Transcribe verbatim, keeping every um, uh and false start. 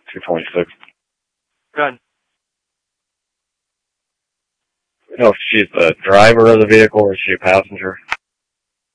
two twenty-six. Good. You know if she's the driver of the vehicle or is she a passenger?